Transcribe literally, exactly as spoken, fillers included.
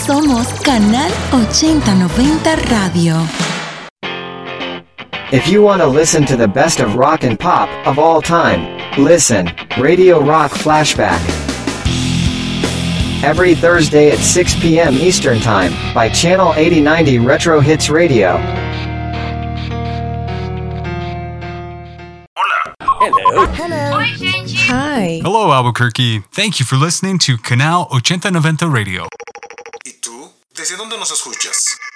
Somos Canal ochenta noventa Radio. If you want to listen to the best of rock and pop of all time, listen, Radio Rock Flashback. Every Thursday at six p.m. Eastern Time, by Channel eighty ninety Retro Hits Radio. Hello. Hello. Oi, gente. Hi. Hello, Albuquerque. Thank you for listening to Canal ochenta noventa Radio. ¿Y tú? ¿Desde dónde nos escuchas?